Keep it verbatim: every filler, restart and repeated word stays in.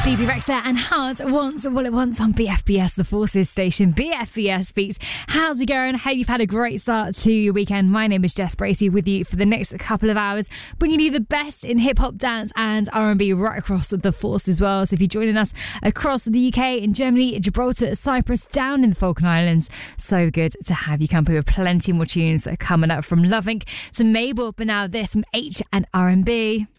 Bebe Rexha and Heart Wants What It Wants on B F B S, the Forces station. B F B S Beats. How's it going? Hope you've had a great start to your weekend. My name is Jess Bracey, with you for the next couple of hours, bringing you the best in hip-hop, dance and R and B right across the Force as well. So if you're joining us across the U K, in Germany, Gibraltar, Cyprus, down in the Falkland Islands, so good to have you company with plenty more tunes coming up from Love Inc to Mabel, but now this from H and R and B.